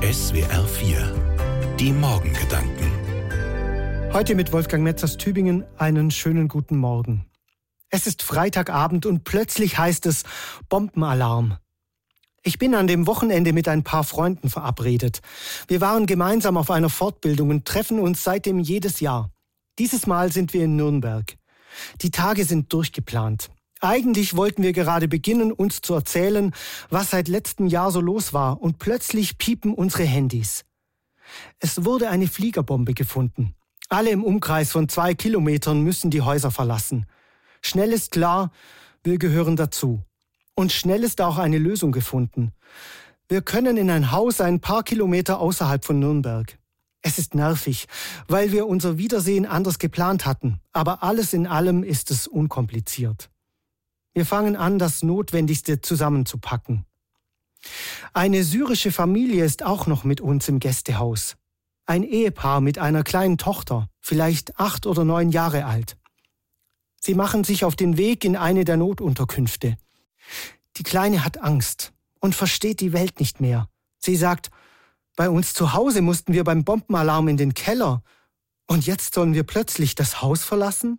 SWR 4. Die Morgengedanken. Heute mit Wolfgang Metz aus Tübingen einen schönen guten Morgen. Es ist Freitagabend und plötzlich heißt es Bombenalarm. Ich bin an dem Wochenende mit ein paar Freunden verabredet. Wir waren gemeinsam auf einer Fortbildung und treffen uns seitdem jedes Jahr. Dieses Mal sind wir in Nürnberg. Die Tage sind durchgeplant. Eigentlich wollten wir gerade beginnen, uns zu erzählen, was seit letztem Jahr so los war, und plötzlich piepen unsere Handys. Es wurde eine Fliegerbombe gefunden. Alle im Umkreis von 2 Kilometern müssen die Häuser verlassen. Schnell ist klar, wir gehören dazu. Und schnell ist auch eine Lösung gefunden. Wir können in ein Haus ein paar Kilometer außerhalb von Nürnberg. Es ist nervig, weil wir unser Wiedersehen anders geplant hatten. Aber alles in allem ist es unkompliziert. Wir fangen an, das Notwendigste zusammenzupacken. Eine syrische Familie ist auch noch mit uns im Gästehaus. Ein Ehepaar mit einer kleinen Tochter, vielleicht 8 oder 9 Jahre alt. Sie machen sich auf den Weg in eine der Notunterkünfte. Die Kleine hat Angst und versteht die Welt nicht mehr. Sie sagt, bei uns zu Hause mussten wir beim Bombenalarm in den Keller. Und jetzt sollen wir plötzlich das Haus verlassen?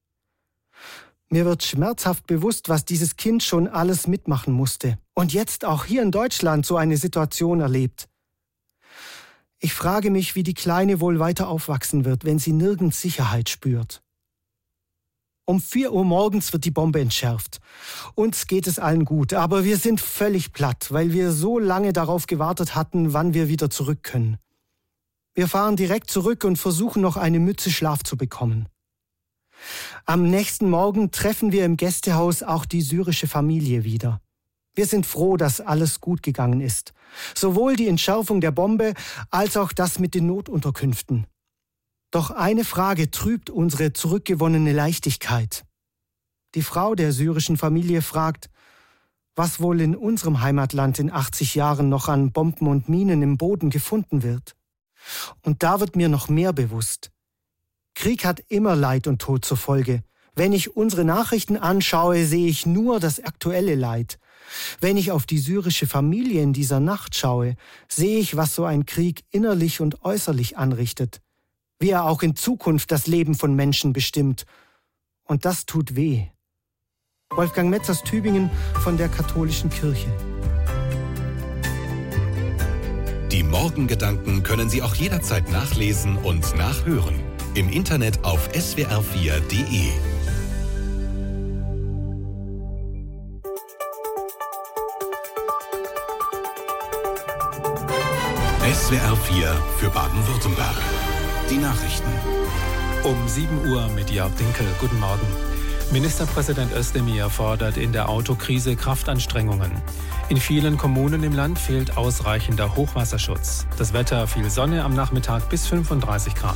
Mir wird schmerzhaft bewusst, was dieses Kind schon alles mitmachen musste und jetzt auch hier in Deutschland so eine Situation erlebt. Ich frage mich, wie die Kleine wohl weiter aufwachsen wird, wenn sie nirgends Sicherheit spürt. Um 4 Uhr morgens wird die Bombe entschärft. Uns geht es allen gut, aber wir sind völlig platt, weil wir so lange darauf gewartet hatten, wann wir wieder zurück können. Wir fahren direkt zurück und versuchen noch eine Mütze Schlaf zu bekommen. Am nächsten Morgen treffen wir im Gästehaus auch die syrische Familie wieder. Wir sind froh, dass alles gut gegangen ist. Sowohl die Entschärfung der Bombe als auch das mit den Notunterkünften. Doch eine Frage trübt unsere zurückgewonnene Leichtigkeit. Die Frau der syrischen Familie fragt, was wohl in unserem Heimatland in 80 Jahren noch an Bomben und Minen im Boden gefunden wird. Und da wird mir noch mehr bewusst. Krieg hat immer Leid und Tod zur Folge. Wenn ich unsere Nachrichten anschaue, sehe ich nur das aktuelle Leid. Wenn ich auf die syrische Familie in dieser Nacht schaue, sehe ich, was so ein Krieg innerlich und äußerlich anrichtet. Wie er auch in Zukunft das Leben von Menschen bestimmt. Und das tut weh. Wolfgang Metz aus Tübingen von der Katholischen Kirche. Die Morgengedanken können Sie auch jederzeit nachlesen und nachhören. Im Internet auf swr4.de. SWR 4 für Baden-Württemberg. Die Nachrichten. Um 7 Uhr mit Jörg Dinkel. Guten Morgen. Ministerpräsident Özdemir fordert in der Autokrise Kraftanstrengungen. In vielen Kommunen im Land fehlt ausreichender Hochwasserschutz. Das Wetter: viel Sonne am Nachmittag bis 35 Grad.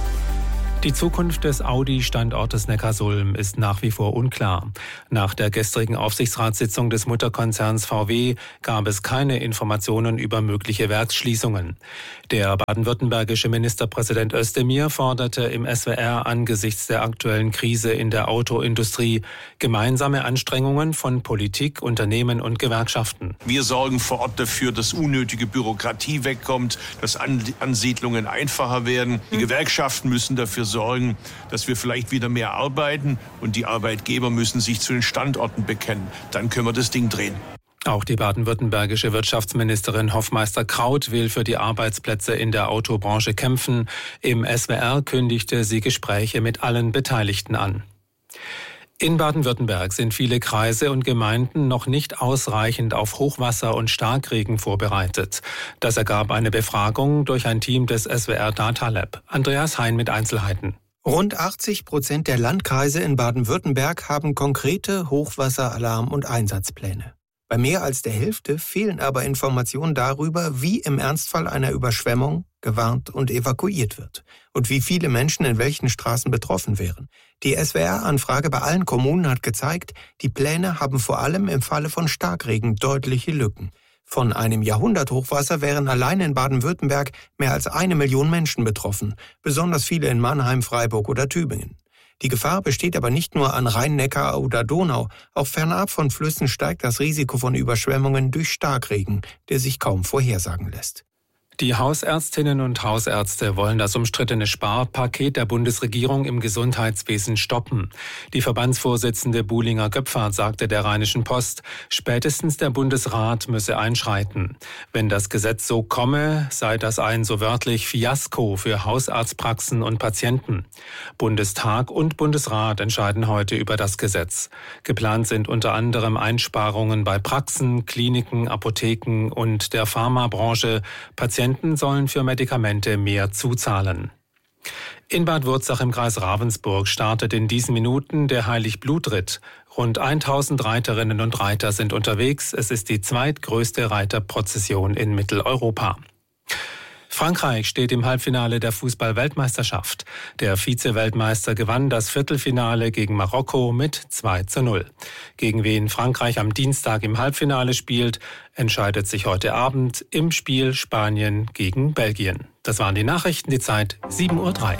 Die Zukunft des Audi-Standortes Neckarsulm ist nach wie vor unklar. Nach der gestrigen Aufsichtsratssitzung des Mutterkonzerns VW gab es keine Informationen über mögliche Werksschließungen. Der baden-württembergische Ministerpräsident Özdemir forderte im SWR angesichts der aktuellen Krise in der Autoindustrie gemeinsame Anstrengungen von Politik, Unternehmen und Gewerkschaften. Wir sorgen vor Ort dafür, dass unnötige Bürokratie wegkommt, dass Ansiedlungen einfacher werden. Die Gewerkschaften müssen dafür sorgen, dass wir vielleicht wieder mehr arbeiten, und die Arbeitgeber müssen sich zu den Standorten bekennen. Dann können wir das Ding drehen. Auch die baden-württembergische Wirtschaftsministerin Hofmeister-Kraut will für die Arbeitsplätze in der Autobranche kämpfen. Im SWR kündigte sie Gespräche mit allen Beteiligten an. In Baden-Württemberg sind viele Kreise und Gemeinden noch nicht ausreichend auf Hochwasser und Starkregen vorbereitet. Das ergab eine Befragung durch ein Team des SWR Data Lab. Andreas Hein mit Einzelheiten. Rund 80% der Landkreise in Baden-Württemberg haben konkrete Hochwasseralarm- und Einsatzpläne. Bei mehr als der Hälfte fehlen aber Informationen darüber, wie im Ernstfall einer Überschwemmung gewarnt und evakuiert wird und wie viele Menschen in welchen Straßen betroffen wären. Die SWR-Anfrage bei allen Kommunen hat gezeigt, die Pläne haben vor allem im Falle von Starkregen deutliche Lücken. Von einem Jahrhunderthochwasser wären allein in Baden-Württemberg mehr als 1 Million Menschen betroffen, besonders viele in Mannheim, Freiburg oder Tübingen. Die Gefahr besteht aber nicht nur an Rhein, Neckar oder Donau. Auch fernab von Flüssen steigt das Risiko von Überschwemmungen durch Starkregen, der sich kaum vorhersagen lässt. Die Hausärztinnen und Hausärzte wollen das umstrittene Sparpaket der Bundesregierung im Gesundheitswesen stoppen. Die Verbandsvorsitzende Buhlinger Göpfert sagte der Rheinischen Post, spätestens der Bundesrat müsse einschreiten. Wenn das Gesetz so komme, sei das ein so wörtlich Fiasko für Hausarztpraxen und Patienten. Bundestag und Bundesrat entscheiden heute über das Gesetz. Geplant sind unter anderem Einsparungen bei Praxen, Kliniken, Apotheken und der Pharmabranche. Patienten sollen für Medikamente mehr zuzahlen. In Bad Wurzach im Kreis Ravensburg startet in diesen Minuten der Heilig-Blut-Ritt. Rund 1000 Reiterinnen und Reiter sind unterwegs. Es ist die zweitgrößte Reiterprozession in Mitteleuropa. Frankreich steht im Halbfinale der Fußball-Weltmeisterschaft. Der Vize-Weltmeister gewann das Viertelfinale gegen Marokko mit 2:0. Gegen wen Frankreich am Dienstag im Halbfinale spielt, entscheidet sich heute Abend im Spiel Spanien gegen Belgien. Das waren die Nachrichten, die Zeit 7:03 Uhr.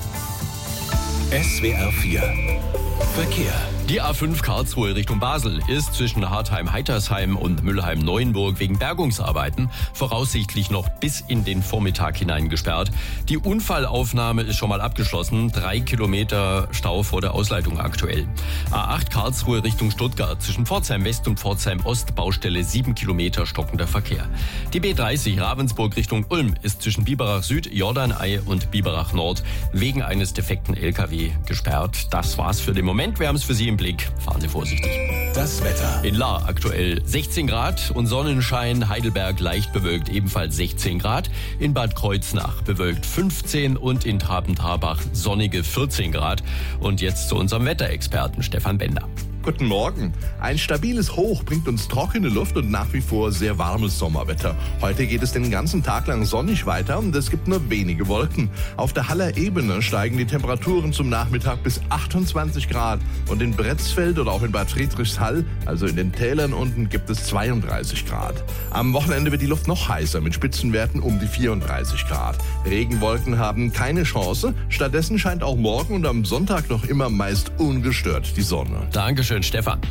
SWR 4 Verkehr. Die A5 Karlsruhe Richtung Basel ist zwischen Hartheim-Heitersheim und Müllheim-Neuenburg wegen Bergungsarbeiten voraussichtlich noch bis in den Vormittag hinein gesperrt. Die Unfallaufnahme ist schon mal abgeschlossen. 3 Kilometer Stau vor der Ausleitung aktuell. A8 Karlsruhe Richtung Stuttgart zwischen Pforzheim West und Pforzheim Ost Baustelle 7 Kilometer stockender Verkehr. Die B30 Ravensburg Richtung Ulm ist zwischen Biberach Süd, Jordanei und Biberach Nord wegen eines defekten LKW gesperrt. Das war's für den Moment. Wir haben es für Sie im Blick. Fahren Sie vorsichtig. Das Wetter. In Lahr aktuell 16 Grad und Sonnenschein. Heidelberg leicht bewölkt, ebenfalls 16 Grad. In Bad Kreuznach bewölkt 15 und in Traben-Trarbach sonnige 14 Grad. Und jetzt zu unserem Wetterexperten Stefan Bender. Guten Morgen. Ein stabiles Hoch bringt uns trockene Luft und nach wie vor sehr warmes Sommerwetter. Heute geht es den ganzen Tag lang sonnig weiter und es gibt nur wenige Wolken. Auf der Haller Ebene steigen die Temperaturen zum Nachmittag bis 28 Grad und in Bretzfeld oder auch in Bad Friedrichshall, also in den Tälern unten, gibt es 32 Grad. Am Wochenende wird die Luft noch heißer mit Spitzenwerten um die 34 Grad. Regenwolken haben keine Chance. Stattdessen scheint auch morgen und am Sonntag noch immer meist ungestört die Sonne. Dankeschön, Stefan.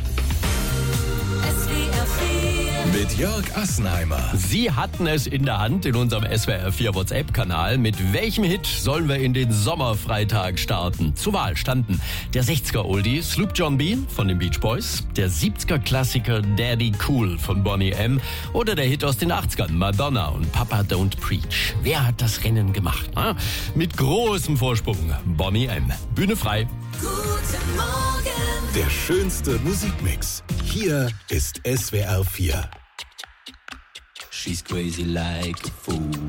Mit Jörg Assenheimer. Sie hatten es in der Hand in unserem SWR 4 WhatsApp-Kanal. Mit welchem Hit sollen wir in den Sommerfreitag starten? Zur Wahl standen der 60er-Oldie Sloop John B. von den Beach Boys, der 70er-Klassiker Daddy Cool von Boney M. oder der Hit aus den 80ern Madonna und Papa Don't Preach. Wer hat das Rennen gemacht? Mit großem Vorsprung Boney M. Bühne frei. Guten Morgen. Der schönste Musikmix. Hier ist SWR 4. She's crazy like a fool.